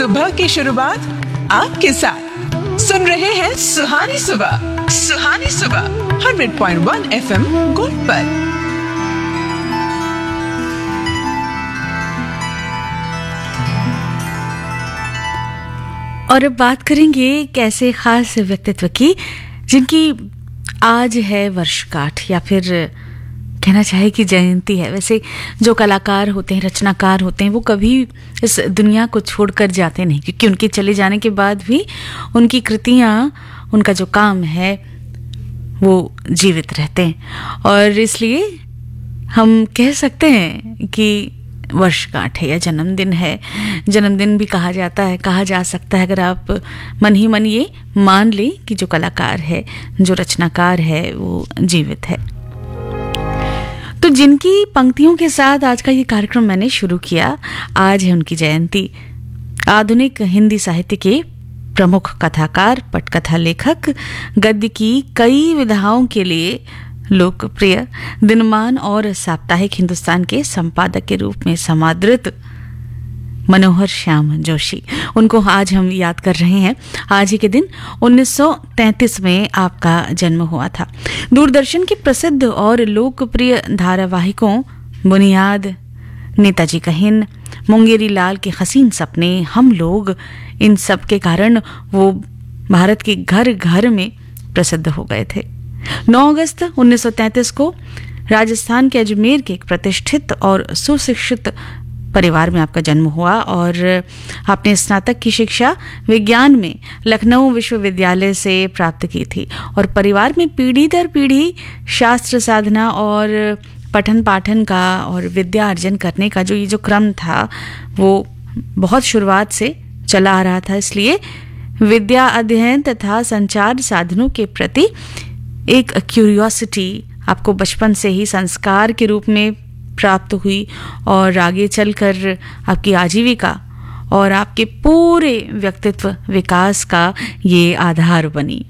सुबह की शुरुआत आपके साथ। सुन रहे हैं सुहानी सुबह 100.1 FM गोल्ड पर। और अब बात करेंगे एक ऐसे खास व्यक्तित्व की जिनकी आज है वर्षगांठ या फिर कहना चाहे कि जयंती है। वैसे जो कलाकार होते हैं, रचनाकार होते हैं, वो कभी इस दुनिया को छोड़कर जाते नहीं, क्योंकि उनके चले जाने के बाद भी उनकी कृतियाँ, उनका जो काम है वो जीवित रहते हैं। और इसलिए हम कह सकते हैं कि वर्षगांठ है या जन्मदिन है। जन्मदिन भी कहा जाता है, कहा जा सकता है, अगर आप मन ही मन ये मान लें कि जो कलाकार है, जो रचनाकार है, वो जीवित है। तो जिनकी पंक्तियों के साथ आज का ये कार्यक्रम मैंने शुरू किया, आज है उनकी जयंती। आधुनिक हिंदी साहित्य के प्रमुख कथाकार, पटकथा लेखक, गद्य की कई विधाओं के लिए लोकप्रिय, दिनमान और साप्ताहिक हिंदुस्तान के संपादक के रूप में समादृत मनोहर श्याम जोशी, उनको आज हम याद कर रहे हैं। आज ही के दिन 1933 में आपका जन्म हुआ था। दूरदर्शन के प्रसिद्ध और लोकप्रिय धारावाहिकों बुनियाद, नेताजी का हिंद, मुंगेरी लाल के हसीन सपने, हम लोग, इन सब के कारण वो भारत के घर घर में प्रसिद्ध हो गए थे। 9 अगस्त 1933 को राजस्थान के अजमेर के एक प्रतिष्ठित और सुशिक्षित परिवार में आपका जन्म हुआ और आपने स्नातक की शिक्षा विज्ञान में लखनऊ विश्वविद्यालय से प्राप्त की थी। और परिवार में पीढ़ी दर पीढ़ी शास्त्र साधना और पठन पाठन का और विद्या अर्जन करने का जो ये जो क्रम था वो बहुत शुरुआत से चला आ रहा था। इसलिए विद्या अध्ययन तथा संचार साधनों के प्रति एक क्यूरियोसिटी आपको बचपन से ही संस्कार के रूप में प्राप्त हुई और आगे चलकर आपकी आजीविका और आपके पूरे व्यक्तित्व विकास का ये आधार बनी।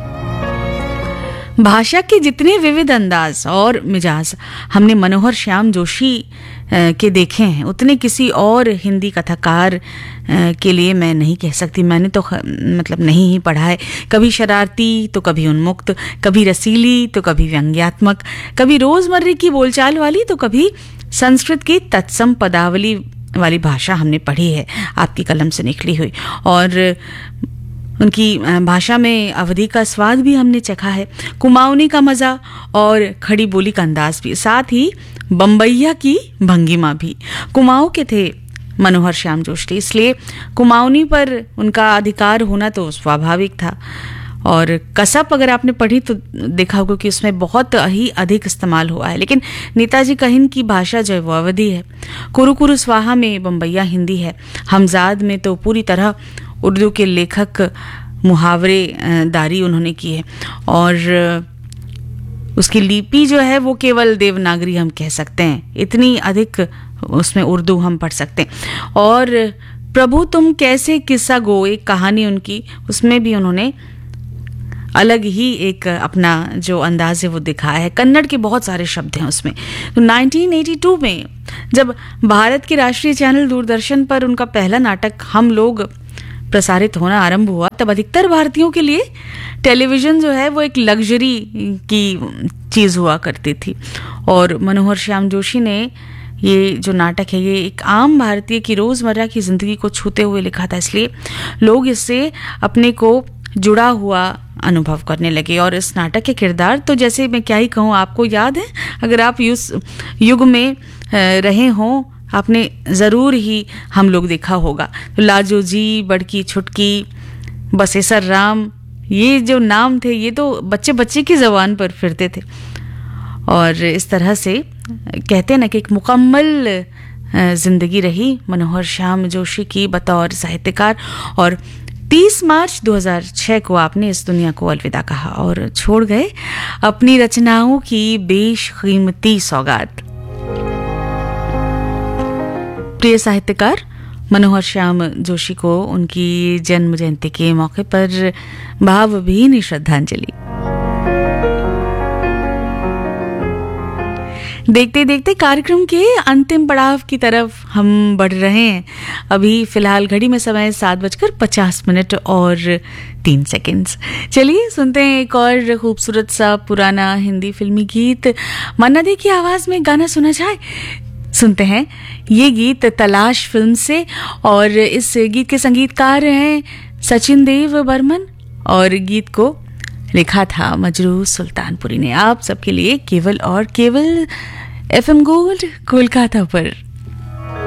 भाषा के जितने विविध अंदाज और मिजाज हमने मनोहर श्याम जोशी के देखे हैं, उतने किसी और हिंदी कथाकार के लिए मैं नहीं कह सकती। मैंने तो मतलब नहीं ही पढ़ा है। कभी शरारती तो कभी उन्मुक्त, कभी रसीली तो कभी व्यंग्यात्मक, कभी रोजमर्रा की बोलचाल वाली तो कभी संस्कृत की तत्सम पदावली वाली भाषा हमने पढ़ी है, आपकी कलम से निकली हुई। और उनकी भाषा में अवधि का स्वाद भी हमने चखा है, कुमाऊनी का मज़ा और खड़ी बोली का अंदाज भी, साथ ही बम्बैया की भंगिमा भी। कुमाऊं के थे मनोहर श्याम जोशी, इसलिए कुमाऊनी पर उनका अधिकार होना तो स्वाभाविक था। और कसप अगर आपने पढ़ी तो देखा होगा कि उसमें बहुत ही अधिक इस्तेमाल हुआ है। लेकिन नेताजी का हिंद की भाषा जो है वो अवधि है। कुरु कुरु स्वाहा में बम्बैया हिंदी है। हमजाद में तो पूरी तरह उर्दू के लेखक मुहावरे दारी उन्होंने की है। और उसकी लिपि जो है वो केवल देवनागरी हम कह सकते हैं, इतनी अधिक उसमें उर्दू हम पढ़ सकते हैं। और प्रभु तुम कैसे किस्सा गो, एक कहानी उनकी, उसमें भी उन्होंने अलग ही एक अपना जो अंदाज है वो दिखाया है। कन्नड़ के बहुत सारे शब्द हैं उसमें। तो 1982 में जब भारत के राष्ट्रीय चैनल दूरदर्शन पर उनका पहला नाटक हम लोग प्रसारित होना आरंभ हुआ, तब अधिकतर भारतीयों के लिए टेलीविज़न जो है वो एक लग्जरी की चीज़ हुआ करती थी। और मनोहर श्याम जोशी ने ये जो नाटक है ये एक आम भारतीय की रोज़मर्रा की ज़िंदगी को छूते हुए लिखा था, इसलिए लोग इससे अपने को जुड़ा हुआ अनुभव करने लगे। और इस नाटक के किरदार तो जैसे मैं क्या ही कहूँ, आपको याद है, अगर आप उस युग में रहे हों, आपने ज़रूर ही हम लोग देखा होगा। तो लाजो जी, बड़की छुटकी, बसेसर राम, ये जो नाम थे ये तो बच्चे बच्चे की ज़बान पर फिरते थे। और इस तरह से कहते हैं ना कि एक मुकम्मल ज़िंदगी रही मनोहर श्याम जोशी की बतौर साहित्यकार। और 30 मार्च 2006 को आपने इस दुनिया को अलविदा कहा और छोड़ गए अपनी रचनाओं की बेशकीमती सौगात। प्रिय साहित्यकार मनोहर श्याम जोशी को उनकी जन्म जयंती के मौके पर भावभीनी श्रद्धांजलि। देखते देखते कार्यक्रम के अंतिम पड़ाव की तरफ हम बढ़ रहे हैं। अभी फिलहाल घड़ी में समय 7:50 और 3 सेकंड्स। चलिए सुनते हैं एक और खूबसूरत सा पुराना हिंदी फिल्मी गीत। मन्ना दे की आवाज में गाना सुना जाए। सुनते हैं ये गीत तलाश फिल्म से, और इस गीत के संगीतकार हैं सचिन देव बर्मन, और गीत को लिखा था मजरू सुल्तानपुरी ने। आप सबके लिए केवल और केवल FM गोल्ड कोलकाता पर।